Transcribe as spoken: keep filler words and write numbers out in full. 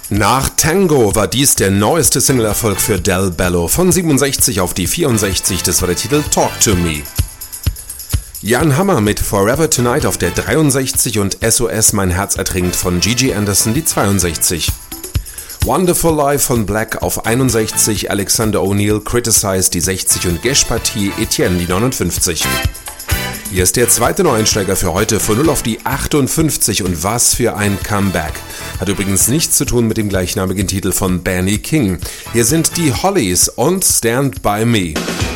Nach Tango war dies der neueste Single-Erfolg für Del Bello. Von siebenundsechzig auf die vierundsechzig, das war der Titel Talk to Me. Jan Hammer mit Forever Tonight auf der dreiundsechzig und S O S Mein Herz ertrinkt von Gigi Anderson die zweiundsechzig. Wonderful Life von Black auf einundsechzig, Alexander O'Neill Criticized die sechzig und Gesh-Partie Etienne die neunundfünfzig. Hier ist der zweite Neueinsteiger für heute von null auf die achtundfünfzig und was für ein Comeback. Hat übrigens nichts zu tun mit dem gleichnamigen Titel von Benny King. Hier sind die Hollies und Stand By Me.